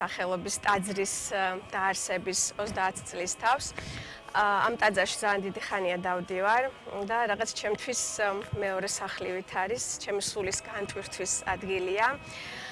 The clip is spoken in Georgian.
სახელობის ტაძრის დაარსების 30 წლის თავს. ამ ტაძარში ძალიან დიდი ხანია დავდივარ და რაღაც ჩემთვის მეორე სახლივით არის, ჩემი სულის განთვირთვის ადგილია.